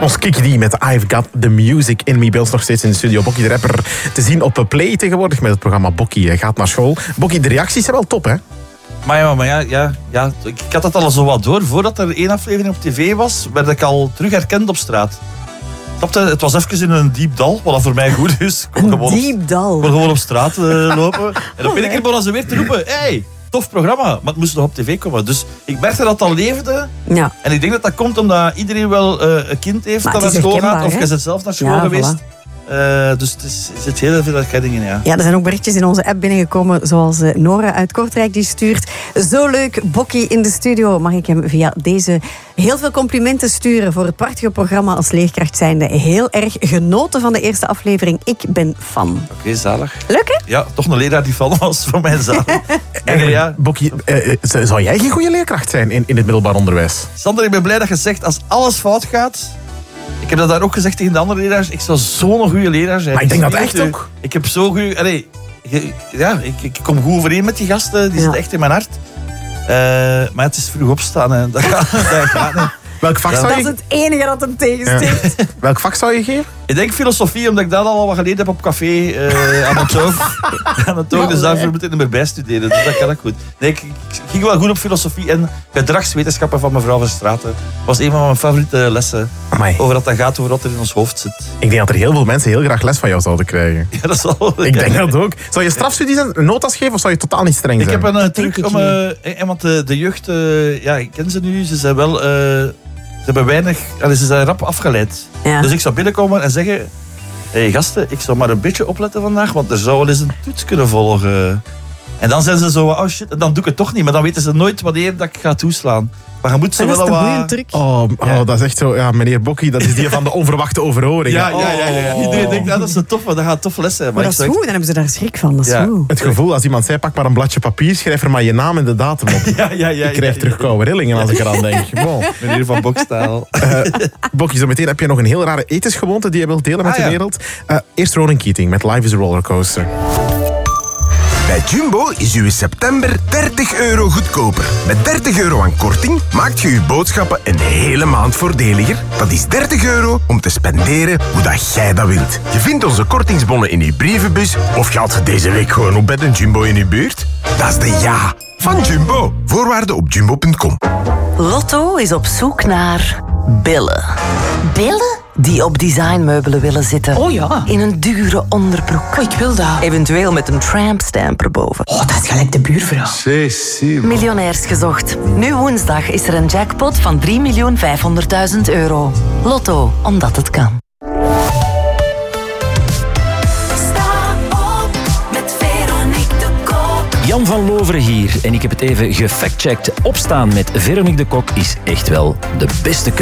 Ons Kiki met I've Got The Music In Me. Bij ons nog steeds in de studio. Bokkie de rapper te zien op Play tegenwoordig met het programma Bokkie gaat naar school. Bokkie, de reacties zijn wel top, hè? Maar ja, ik had dat al zo wat door. Voordat er 1 aflevering op tv was, werd ik al terug herkend op straat. Het was even in een diep dal, wat dat voor mij goed is. Diep dal? Ik kon gewoon op straat lopen. En op een keer begonnen ze weer te roepen, hey, tof programma, maar het moest nog op tv komen. Dus ik merkte dat het al leefde. Ja. En ik denk dat dat komt omdat iedereen wel een kind heeft maar dat naar school gaat. Of hè? je bent zelf naar school geweest. Voilà. Dus er zit heel veel herkenning in, ja. Ja, er zijn ook berichtjes in onze app binnengekomen, zoals Nora uit Kortrijk die stuurt. Zo leuk, Bokkie in de studio. Mag ik hem via deze heel veel complimenten sturen voor het prachtige programma als leerkracht zijnde. Heel erg genoten van de eerste aflevering. Ik ben fan. Oké, zalig. Leuk, hè? Ja, toch een leraar die fan was voor mijn zaal. Ja. Bokkie, zou jij geen goede leerkracht zijn in het middelbaar onderwijs? Sander, ik ben blij dat je zegt, als alles fout gaat... Ik heb dat daar ook gezegd tegen de andere leraars. Ik zou zo'n goede leraar zijn. Maar ik denk dat echt ook. Ik heb zo'n goede... Ik kom goed overeen met die gasten. Die zitten echt in mijn hart. Maar het is vroeg opstaan. En dat gaat niet. Welk vak zou je... Dat is het enige dat hem tegensteekt. Ja. Welk vak zou je geven? Ik denk filosofie, omdat ik dat al wat geleden heb op café aan het toog. Dus daarvoor moet ik niet meer bijstuderen. Dus dat kan ook goed. Nee, ik ging wel goed op filosofie en gedragswetenschappen van mevrouw Verstraeten. Was een van mijn favoriete lessen. Amai. Over dat gaat over wat er in ons hoofd zit. Ik denk dat er heel veel mensen heel graag les van jou zouden krijgen. Ja, dat is wel... Ik denk dat ook. Zou je strafstudies een notas geven of zou je totaal niet streng zijn? Ik heb een truc om... want de jeugd, ik ken ze nu, ze zijn wel... Ze hebben weinig... Ze zijn rap afgeleid. Ja. Dus ik zou binnenkomen en zeggen... Hé gasten, ik zou maar een beetje opletten vandaag, want er zou wel eens een toets kunnen volgen. En dan zijn ze zo, oh shit, en dan doe ik het toch niet. Maar dan weten ze nooit wanneer dat ik ga toeslaan. Maar je moet ze Dat is wel een goede wat... truc. Dat is echt zo... Ja, meneer Bokkie, dat is die van de onverwachte overhoring. Ja. Iedereen denkt, dat is een toffe, dat gaat een tof les zijn. Maar dat is goed, dan hebben ze daar schrik van. Dat is goed. Het gevoel als iemand zei, pak maar een bladje papier, schrijf er maar je naam en de datum op. Ik krijg terug koude rillingen als ik eraan denk. Bon. Meneer van Bokstaal. Bokkie, zo meteen heb je nog een heel rare etensgewoonte die je wilt delen met de wereld. Eerst Ronan Keating met Life is a Rollercoaster. Bij Jumbo is uw september €30 goedkoper. Met €30 aan korting maakt je uw boodschappen een hele maand voordeliger. Dat is €30 om te spenderen hoe dat jij dat wilt. Je vindt onze kortingsbonnen in uw brievenbus of je haalt ze deze week gewoon op bij de Jumbo in uw buurt. Dat is de ja van Jumbo. Voorwaarden op jumbo.com. Lotto is op zoek naar billen. Billen? Die op designmeubelen willen zitten. Oh ja. In een dure onderbroek. Oh, ik wil dat. Eventueel met een trampstamp erboven. Oh, dat is gelijk de buurvrouw. Miljonairs gezocht. Nu woensdag is er een jackpot van €3.500.000. Lotto, omdat het kan. Jan van Loveren hier en ik heb het even gefactcheckt. Opstaan met Veronique de Kok is echt wel de beste keuze.